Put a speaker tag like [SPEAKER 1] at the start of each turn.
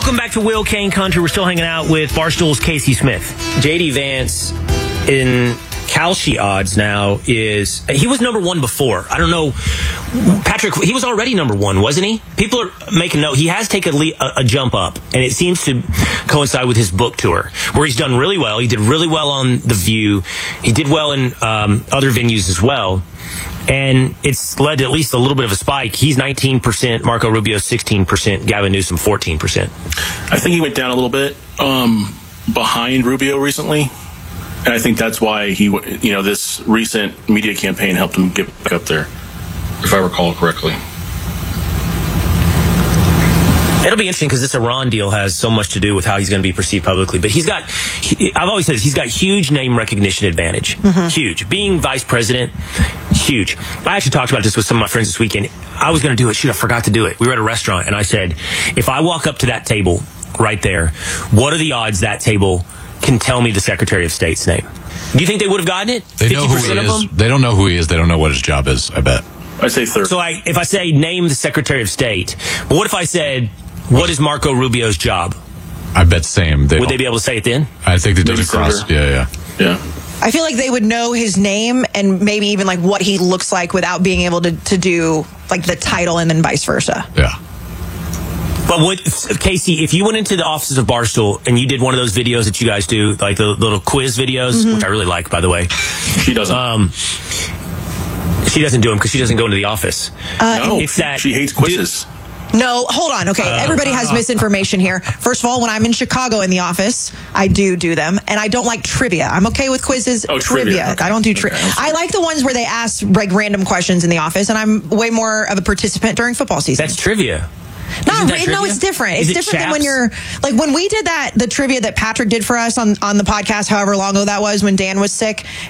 [SPEAKER 1] Welcome back to Will Kane Country. We're still hanging out with Barstool's Casey Smith. J.D. Vance in Kalshi odds now is... He was number one before. I don't know. Patrick, he was already number one, wasn't he? People are making note. He has taken a jump up, and it seems to coincide with his book tour, where he's done really well. He did really well on The View. He did well in other venues as well. And it's led to at least a little bit of a spike. He's 19%, Marco Rubio 16%, Gavin Newsom 14%.
[SPEAKER 2] I think he went down a little bit behind Rubio recently. And I think that's why this recent media campaign helped him get back up there, if I recall correctly.
[SPEAKER 1] It'll be interesting because this Iran deal has so much to do with how he's going to be perceived publicly. But I've always said this, he's got huge name recognition advantage. Mm-hmm. Huge. Being vice president, huge. I actually talked about this with some of my friends this weekend. I was going to do it. Shoot, I forgot to do it. We were at a restaurant, and I said, if I walk up to that table right there, what are the odds that table can tell me the Secretary of State's name? Do you think they would have gotten it?
[SPEAKER 3] They know who he is. They don't know who he is. They don't know what his job is, I bet.
[SPEAKER 2] I say 30.
[SPEAKER 1] So if I say name the Secretary of State, but what if I said, what is Marco Rubio's job?
[SPEAKER 3] I bet same.
[SPEAKER 1] Would they be able to say it then?
[SPEAKER 3] I think they did across. Yeah.
[SPEAKER 4] I feel like they would know his name and maybe even like what he looks like without being able to do like the title and then vice versa.
[SPEAKER 3] Yeah.
[SPEAKER 1] But Casey, if you went into the offices of Barstool and you did one of those videos that you guys do, like the little quiz videos, which I really like, by the way.
[SPEAKER 2] She doesn't.
[SPEAKER 1] She doesn't do them because she doesn't go into the office.
[SPEAKER 2] No, it's that she hates quizzes.
[SPEAKER 4] No, hold on. Okay, everybody has misinformation here. First of all, when I'm in Chicago in the office, I do them, and I don't like trivia. I'm okay with quizzes. Trivia. Okay. I don't do trivia. Okay, I like the ones where they ask like random questions in the office, and I'm way more of a participant during football season.
[SPEAKER 1] That's trivia.
[SPEAKER 4] No, it's different. It's different than when you're like when we did the trivia that Patrick did for us on the podcast, however long ago that was when Dan was sick.